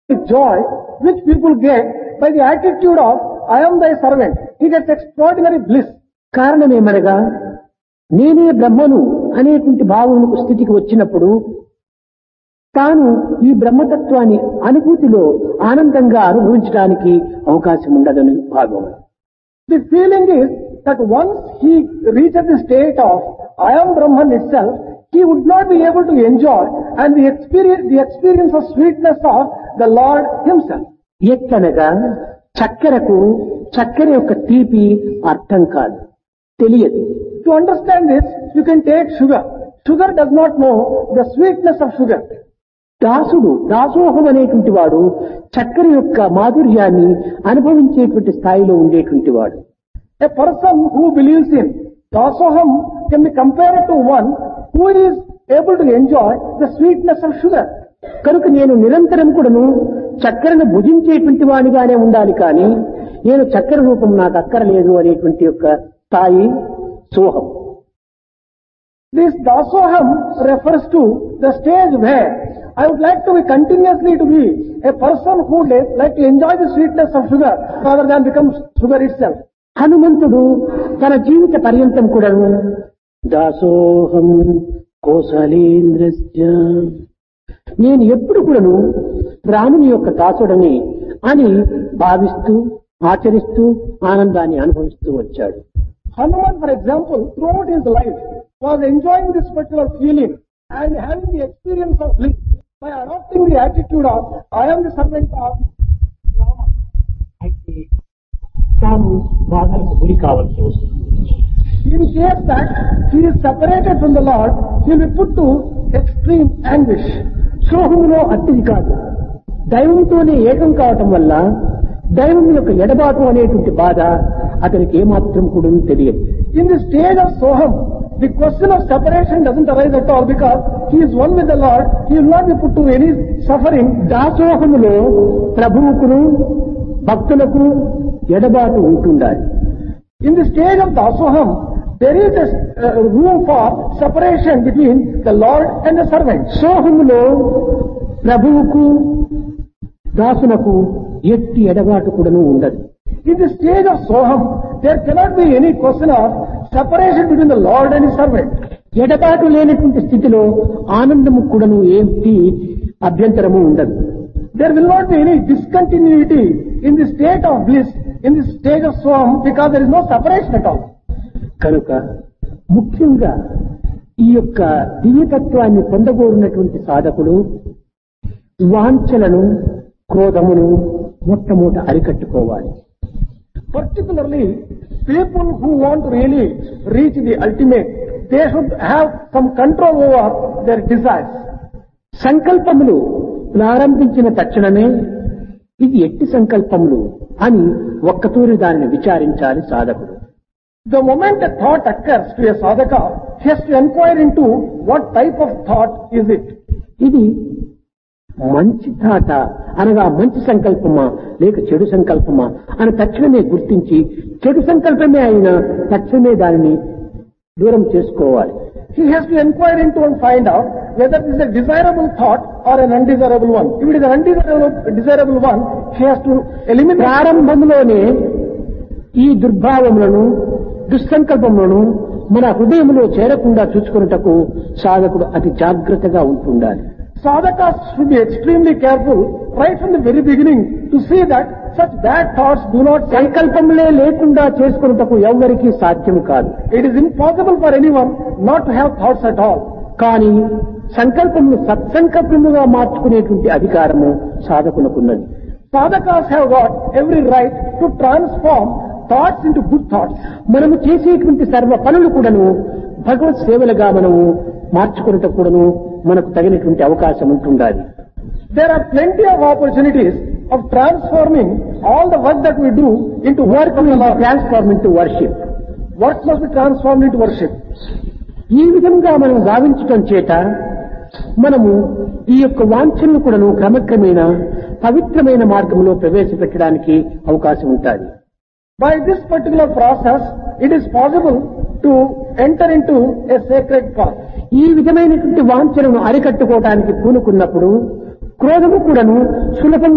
joy which people get by the attitude of, I am thy servant. He gets extraordinary bliss. కారణమేమనగా నేనే బ్రహ్మను అనేటువంటి భావమునకు స్థితికి వచ్చినప్పుడు తాను ఈ బ్రహ్మతత్వాన్ని అనుభూతిలో ఆనందంగా అనుభవించడానికి అవకాశం ఉండదని భావం. The feeling is that once he reaches the state of I am Brahman itself, he would not be able to enjoy and the experience of sweetness of the Lord himself. ఎట్లనగా చక్కెరకు చక్కెర యొక్క తీపి అర్థం కాదు, తెలియదు. To understand this, you can take sugar. Sugar does not know the sweetness of sugar. దాసోహం అనేటువంటి వాడు చక్కెర యొక్క మాధుర్యాన్ని అనుభవించేటువంటి స్థాయిలో ఉండేటువంటి వాడు. A person who believes in dasoham can be compared to one who is able to enjoy the sweetness of sugar. కనుక నేను నిరంతరం కూడాను చక్కెరను భుజించేటువంటి వాడిగానే ఉండాలి, కానీ నేను చక్కెర రూపం నాకు అక్కరలేదు అనేటువంటి యొక్క స్థాయి సోహం. This dasoham refers to the stage where I would like to be continuously to be a person who would like to enjoy the sweetness of sugar rather than become sugar itself. హనుమంతుడు తన జీవిత పర్యంతం కూడాను దాసోహం కోసలేంద్రస్య, నేను ఎప్పుడు కూడాను రాముని యొక్క దాసుడని అని భావిస్తూ ఆచరిస్తూ ఆనందాన్ని అనుభవిస్తూ వచ్చాడు. Hanuman, for example, throughout his life was enjoying this particular feeling and having the experience of bliss by adopting the attitude of I am the servant of Rama. అయితే తాను బాధలకు గురి కావాల్సి వస్తుంది. In case that he is separated from the Lord, he will be put to extreme anguish. సోహములో అత్తిది కాదు, దైవంతోనే ఏకం కావటం వల్ల దైవం యొక్క ఎడబాటు అనేటువంటి బాధ అతనికి ఏమాత్రం కూడా తెలియదు. In the stage of Soham, the question of separation doesn't arise at all because he is one with the Lord. He will not be put to any suffering. దాసోహములో ప్రభువుకును భక్తులకు ఎడబాటు ఉంటుండాలి. In the stage of Dasoham, there is a room for separation between the Lord and the servant. సోహములో ప్రభువుకు దాసునకు ఎట్టి ఎడబాటు కూడాను ఉండదు. In the stage of Soham, there cannot be any question of separation between the Lord and his servant. ఎడబాటు లేనటువంటి స్థితిలో ఆనందము కూడాను ఏంటి అభ్యంతరము ఉండదు. There will not be any discontinuity in the state of bliss, in the stage of Soham, because there is no separation at all. కనుక ముఖ్యంగా ఈ యొక్క దివ్యతత్వాన్ని పొందగోరినటువంటి సాధకుడు వాంఛలను క్రోధమును మొట్టమొదట అరికట్టుకోవాలి. Particularly, people who want to really reach the ultimate, they should have some control over their desires. సంకల్పములు ప్రారంభించిన తక్షణమే ఇది ఎట్టి సంకల్పములు అని ఒక్కతూరి దానిని విచారించాలి సాధకుడు. The moment a thought occurs to a sadhaka, he has to inquire into what type of thought is it. ఇది మంచి థాట అనగా మంచి సంకల్పమా లేక చెడు సంకల్పమా అని తక్షణమే గుర్తించి చెడు సంకల్పమే అయినా తక్షణమే దానిని దూరం చేసుకోవాలి. He has to inquire into and find out whether it is a desirable thought or an undesirable one. If it is an undesirable one, he has to eliminate. ప్రారంభంలోనే ఈ దుర్భావములను దుస్సంకల్పములను మన హృదయంలో చేరకుండా చూసుకున్నటకు సాధకుడు అతి జాగ్రత్తగా ఉంటుండాలి. Sadhakas should be extremely careful right from the very beginning to see that such bad thoughts do not. సంకల్పములే లేకుండా చేసుకున్నటకు ఎవ్వరికీ సాధ్యము కాదు. It is impossible for anyone not to have thoughts at all. కానీ సంకల్పమును సత్సంకల్పముగా మార్చుకునేటువంటి అధికారము సాధకులకున్నది. Sadhakas have got every right to transform thoughts into good thoughts. మనము చేసేటువంటి సర్వ పనులు కూడాను భగవత్ సేవలుగా మనము మార్చుకున్నటకు కూడాను మనకు తగినటువంటి అవకాశం ఉంటుండాలి. There are plenty of opportunities of transforming all the work that we do into work of the Lord. Transform into worship. Work must be transformed into worship. ఈ విధంగా మనం భావించటం చేత మనము ఈ యొక్క వాంఛను కూడాను క్రమక్రమేణా పవిత్రమైన మార్గంలో ప్రవేశపెట్టడానికి అవకాశం ఉంటుంది. By this particular process, it is possible to enter into a sacred path. ఈ విధమైనటువంటి వాంఛనను అరికట్టుకోవడానికి పూనుకున్నప్పుడు క్రోధము కూడాను సులభంగా